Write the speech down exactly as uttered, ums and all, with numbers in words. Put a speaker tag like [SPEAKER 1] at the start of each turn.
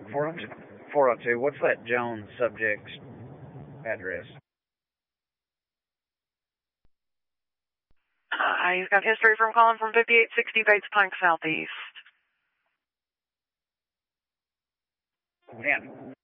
[SPEAKER 1] four oh two, what's that Jones subject's address?
[SPEAKER 2] Uh, he's got history from calling from fifty-eight sixty Bates Pike Southeast.
[SPEAKER 1] Man,